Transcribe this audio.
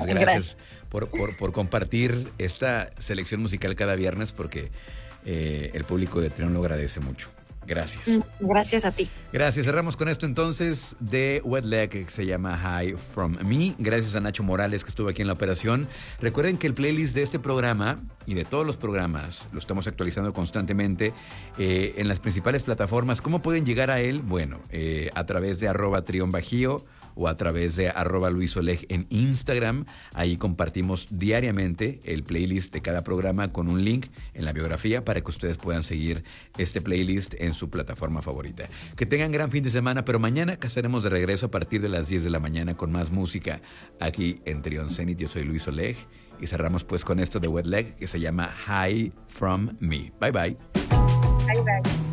Pues gracias por compartir esta selección musical cada viernes, porque el público de Trión lo agradece mucho. Gracias. Gracias a ti. Gracias. Cerramos con esto entonces de Wet Leg, que se llama High From Me. Gracias a Nacho Morales, que estuvo aquí en la operación. Recuerden que el playlist de este programa y de todos los programas lo estamos actualizando constantemente en las principales plataformas. ¿Cómo pueden llegar a él? Bueno, a través de @TrionBajío o a través de @LuisOleg en Instagram. Ahí compartimos diariamente el playlist de cada programa con un link en la biografía para que ustedes puedan seguir este playlist en su plataforma favorita. Que tengan gran fin de semana, pero mañana estaremos de regreso a partir de las 10 de la mañana con más música aquí en Trión Zenit. Yo soy Luis Oleg y cerramos pues con esto de Wet Leg que se llama High From Me. Bye bye. Bye bye.